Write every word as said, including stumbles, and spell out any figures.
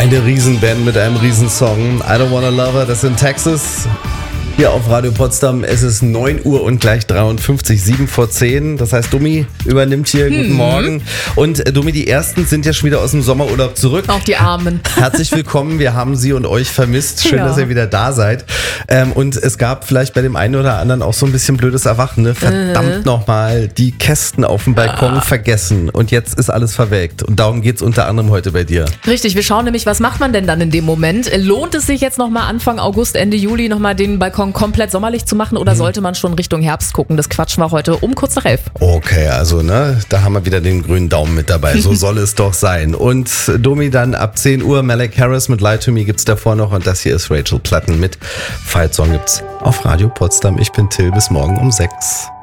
Eine Riesenband mit einem Riesensong. I Don't Wanna Love Her, das sind Texas. Hier auf Radio Potsdam, es ist neun Uhr und gleich dreiundfünfzig, sieben vor zehn. Das heißt, Dumi übernimmt hier. Hm. Guten Morgen. Und äh, Dumi, die Ersten sind ja schon wieder aus dem Sommerurlaub zurück. Auch die Armen. Herzlich willkommen, wir haben Sie und euch vermisst. Schön, ja. dass ihr wieder da seid. Ähm, und es gab vielleicht bei dem einen oder anderen auch so ein bisschen blödes Erwachen. Ne? Verdammt äh. nochmal, die Kästen auf dem Balkon ah. vergessen. Und jetzt ist alles verwelkt. Und darum geht es unter anderem heute bei dir. Richtig, wir schauen nämlich, was macht man denn dann in dem Moment? Lohnt es sich jetzt nochmal Anfang August, Ende Juli nochmal den Balkon komplett sommerlich zu machen oder mhm. sollte man schon Richtung Herbst gucken? Das quatschen wir heute um kurz nach elf. Okay, also ne, da haben wir wieder den grünen Daumen mit dabei. So soll es doch sein. Und Domi, dann ab zehn Uhr Malek Harris mit Lie to Me gibt's davor noch und das hier ist Rachel Platten mit Fight Song gibt's auf Radio Potsdam. Ich bin Till, bis morgen um sechs.